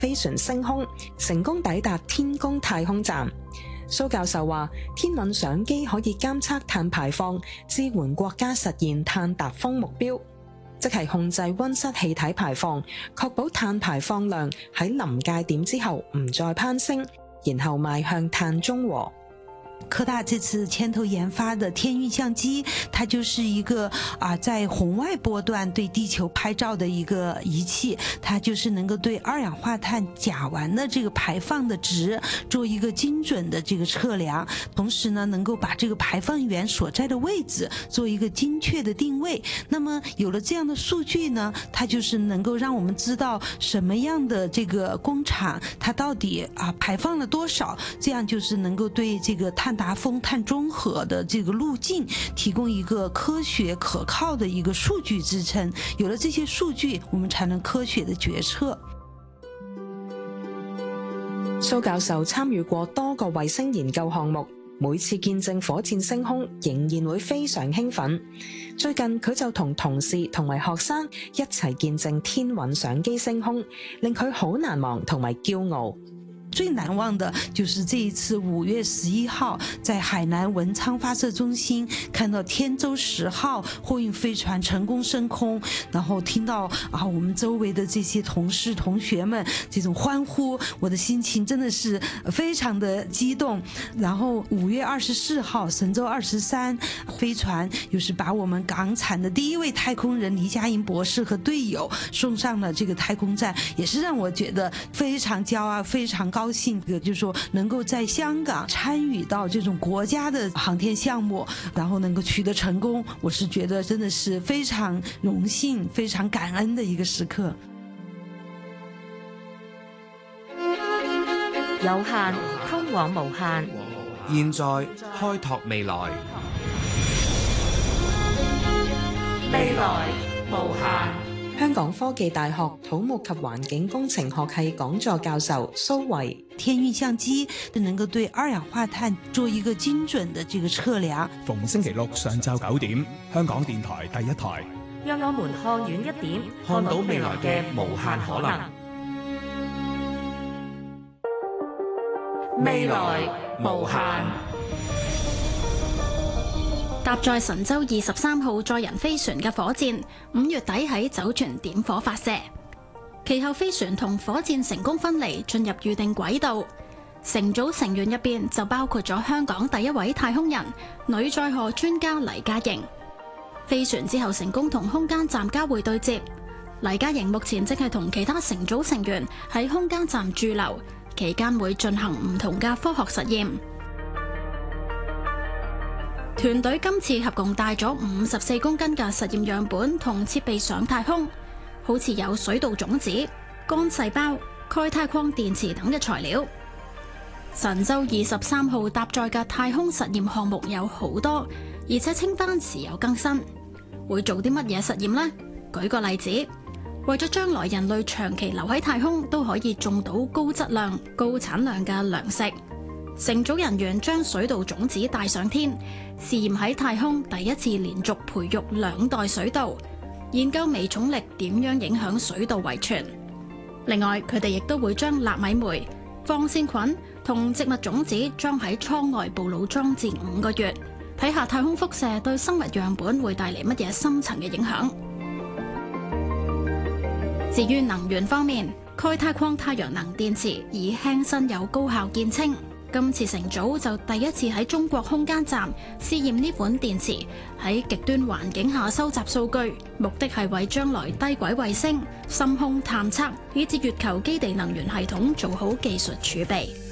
飛船升空，成功抵達天宮太空站。蘇教授話，天韻相機可以監測碳排放，支援國家實現碳達峰目標，即係控制溫室氣體排放，確保碳排放量喺臨界點之後唔再攀升，然後邁向碳中和。 科大這次牽頭研發的天運相機，它就是一個在紅外波段對地球拍照的一個儀器，它就是能夠對二氧化碳甲烷的這個排放的值做一個精準的這個測量，同時呢，能夠把這個排放源所在的位置做一個精確的定位。那麼有了這樣的數據呢，它就是能夠讓我們知道什麼樣的這個工廠它到底排放了多少，這樣就是能夠對這個碳達峰、碳中和的這個路徑提供一個科學可靠的一個數據支撐。有了這些數據，我們才能科學的決策。 蘇教授參與過多個衛星研究項目，每次見證火箭升空，仍然會非常興奮。最近佢就同同事同埋學生一齊見證天韻相機升空，令佢好難忘同埋驕傲。 最難忘的就是這一次5月11號在海南文昌發射中心看到天舟10號貨運飛船成功升空，然後聽到我們周圍的這些同事同學們這種歡呼，我的心情真的是非常的激動。然後5月24號神舟23飛船又是把我們港產的第一位太空人黎佳瑩博士和隊友送上了這個太空站，也是讓我覺得非常驕傲，非常高興，就是說能夠在香港參與到這種國家的航天項目，然後能夠取得成功，我是覺得真的是非常榮幸、非常感恩的一個時刻。 有限通往無限， 現在開拓未來， 未來無限。 香港科技大學土木及環境工程學系講座教授蘇慧， 天運相機能夠對二氧化碳做一個精準的這個測量。 逢星期六上晝9點，香港電台第一台， 讓我們看遠一點，看到未來嘅無限可能。未來無限。 搭載神舟23號載人飛船嘅火箭5月底喺酒泉點火發射，其後飛船同火箭成功分離，進入預定軌道。乘組成員入邊就包括咗香港第一位太空人、女載荷專家黎嘉瑩。飛船之後成功同空間站交會對接，黎嘉瑩目前即係同其他乘組成員喺空間站駐留，期間會進行唔同嘅科學實驗。團隊今次合共帶咗54公斤嘅實驗樣本同設備上太空，好似有水稻種子、乾細胞、鈣鈦礦電池等嘅材料。神舟23號搭載嘅太空實驗項目有好多，而且清單時有更新。會做啲乜嘢實驗呢？舉個例子，為咗將來人類長期留喺太空都可以種到高質量、高產量嘅糧食。乘組人員將水稻種子帶上天，試驗喺太空第一次連續培育2代水稻，研究微重力點樣影響水稻遺傳。另外，佢哋亦都會將納米酶、放線菌同植物種子裝喺艙外暴露裝置5個月，睇下太空輻射對生物樣本會帶嚟乜嘢深層嘅影響。至於能源方面，鈣鈦礦太陽能電池以輕身有高效見稱。今次乘組就第一次喺中國空間站試驗呢款電池喺極端環境下收集數據，目的係為將來低軌衛星、深空探測以至月球基地能源系統做好技術儲備。